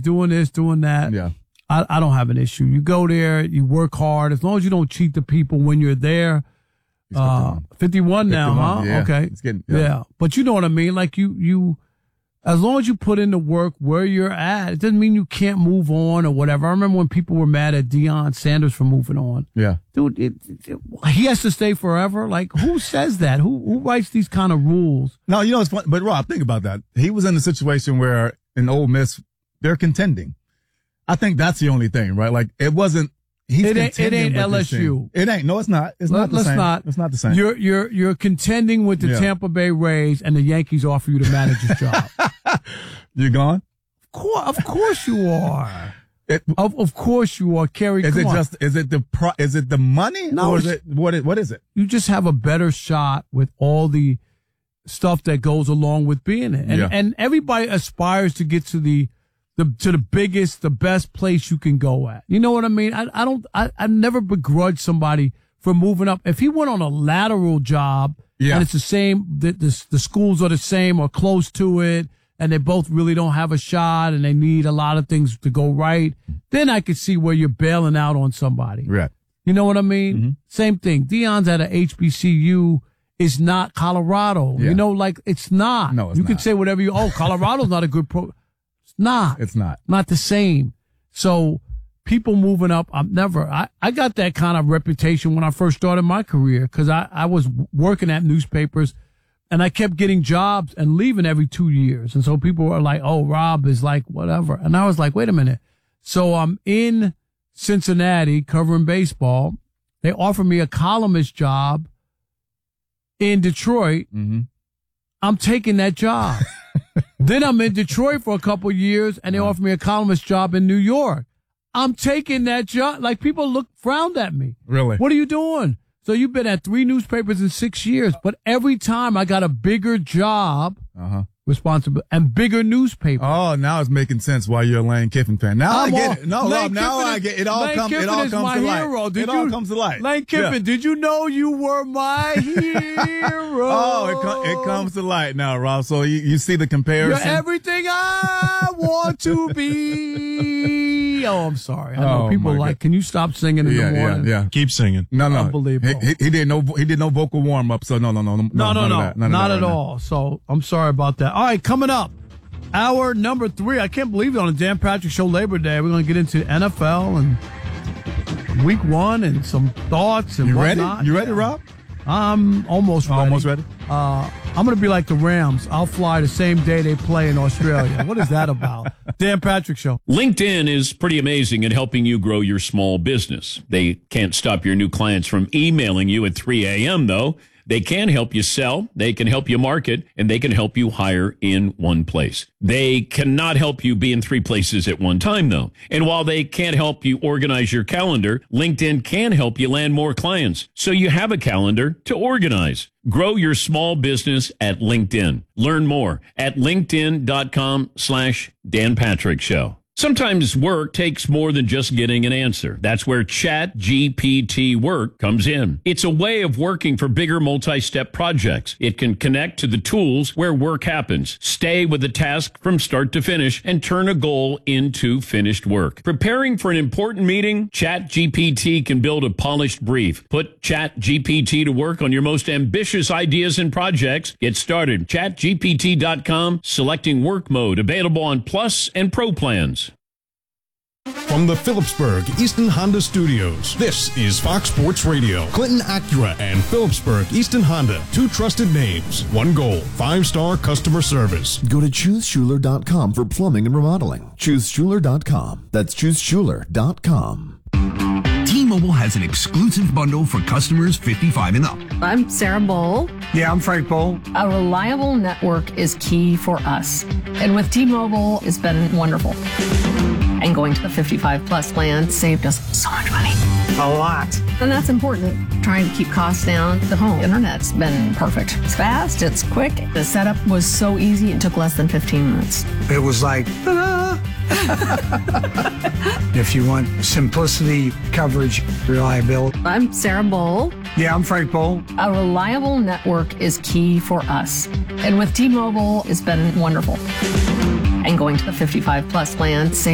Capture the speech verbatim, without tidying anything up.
doing this, doing that. Yeah. I, I don't have an issue. You go there, you work hard. As long as you don't cheat the people when you're there. Uh, fifty-one now, huh? Yeah. Okay. It's getting, yeah. yeah. But you know what I mean? Like you, you, as long as you put in the work where you're at, it doesn't mean you can't move on or whatever. I remember when people were mad at Deion Sanders for moving on. Yeah. Dude, it, it, he has to stay forever. Like, who says that? Who, who writes these kind of rules? No, you know, it's fun. But Rob, think about that. He was in a situation where in Ole Miss, they're contending. I think that's the only thing, right? Like, it wasn't, he's It ain't, it contending ain't with L S this U. team. It ain't. No, it's not. It's Let, not the let's same. not. It's not the same. You're, you're, you're contending with the Yeah. Tampa Bay Rays and the Yankees offer you the manager's job. You're gone? Of course, of course you are. It, Of, of course you are, Kerry. is come it on. just, is it the, pro, is it the money? No, Or is it's- it, what is, what is it? You just have a better shot with all the stuff that goes along with being it. And, Yeah. and everybody aspires to get to the, the, to the biggest, the best place you can go at. You know what I mean? I, I don't, I, I never begrudge somebody for moving up. If he went on a lateral job Yeah. and it's the same, the, the, the schools are the same or close to it, and they both really don't have a shot and they need a lot of things to go right, then I could see where you're bailing out on somebody. Right. You know what I mean? Mm-hmm. Same thing. Deion's at a H B C U is not Colorado. Yeah. You know, like it's not. No, it's you can not. say whatever you, oh, Colorado's not a good pro. It's not. It's not. Not the same. So people moving up, I'm never, I, I got that kind of reputation when I first started my career because I, I was working at newspapers and I kept getting jobs and leaving every two years. And so people were like, oh, Rob is like whatever. And I was like, wait a minute. So I'm in Cincinnati covering baseball. They offered me a columnist job in Detroit. Mm-hmm. I'm taking that job. Then I'm in Detroit for a couple of years and they offered me a columnist job in New York. I'm taking that job. Like people look, frowned at me. Really? What are you doing? So you've been at three newspapers in six years, but every time I got a bigger job, Uh-huh. responsible and bigger newspaper. Oh, now it's making sense why you're a Lane Kiffin fan. Now I'm I get all- it. No, Lane Rob, now Kiffin I is- get it. All Lane comes. It Kiffin all is comes my to light. hero. Did it all you- comes to light. Lane Kiffin, Yeah. did you know you were my hero? Oh, it, com- it comes to light now, Rob. So you, you see the You're comparison. everything I want to be. Oh, I'm sorry. I know Oh, people my are like, God. can you stop singing in yeah, the yeah, morning? yeah. Keep singing. No, no. Unbelievable. He, he, he did no. He did no vocal warm up. So no, no, no, no, No, no, none no, of that. None of not that at right now. all. So I'm sorry about that. All right, coming up, hour number three. I can't believe it on the Dan Patrick Show Labor Day. We're going to get into N F L and week one and some thoughts and You ready? whatnot. You ready, Rob? I'm almost ready. Almost ready. Uh, I'm going to be like the Rams. I'll fly the same day they play in Australia. What is that about? Dan Patrick Show. LinkedIn is pretty amazing at helping you grow your small business. They can't stop your new clients from emailing you at three a.m., though. They can help you sell, they can help you market, and they can help you hire in one place. They cannot help you be in three places at one time, though. And while they can't help you organize your calendar, LinkedIn can help you land more clients so you have a calendar to organize. Grow your small business at LinkedIn. Learn more at linkedin.com slash Dan Patrick Show. Sometimes work takes more than just getting an answer. That's where Chat G P T Work comes in. It's a way of working for bigger multi-step projects. It can connect to the tools where work happens, stay with the task from start to finish, and turn a goal into finished work. Preparing for an important meeting? Chat G P T can build a polished brief. Put Chat G P T to work on your most ambitious ideas and projects. Get started. chat G P T dot com, selecting work mode, available on Plus and Pro plans. From the Phillipsburg Easton Honda Studios, this is Fox Sports Radio. Clinton Acura and Phillipsburg Easton Honda, two trusted names, one goal, five-star customer service. Go to choose schuler dot com for plumbing and remodeling. choose schuler dot com. That's choose schuler dot com. T-Mobile has an exclusive bundle for customers fifty-five and up. I'm Sarah Bowl. Yeah, I'm Frank Bowl. A reliable network is key for us. And with T-Mobile, it's been wonderful. And going to the fifty-five plus plan saved us so much money. A lot. And that's important. Trying to keep costs down. The home internet's been perfect. It's fast, it's quick. The setup was so easy, it took less than fifteen minutes. It was like, ta-da! If you want simplicity, coverage, reliability. I'm Sarah Bowl. Yeah, I'm Frank Bowl. A reliable network is key for us. And with T-Mobile, it's been wonderful. And going to the fifty-five plus plan saved